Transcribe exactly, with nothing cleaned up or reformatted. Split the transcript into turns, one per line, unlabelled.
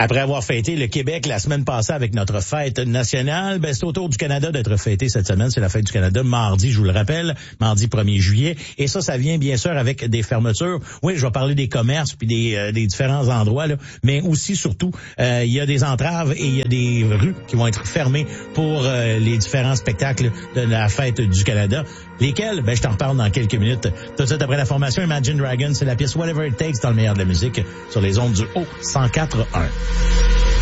Après avoir fêté le Québec la semaine passée avec notre fête nationale, ben c'est au tour du Canada d'être fêté cette semaine. C'est la fête du Canada, mardi, je vous le rappelle, mardi premier juillet. Et ça, ça vient bien sûr avec des fermetures. Oui, je vais parler des commerces puis des, euh, des différents endroits, là, mais aussi, surtout, euh, il y a des entraves et il y a des rues qui vont être fermées pour euh, les différents spectacles de la fête du Canada. Lesquels? Ben, je t'en reparle dans quelques minutes. Tout de suite après la formation Imagine Dragons, c'est la pièce Whatever It Takes dans le meilleur de la musique sur les ondes du Haut cent quatre point un.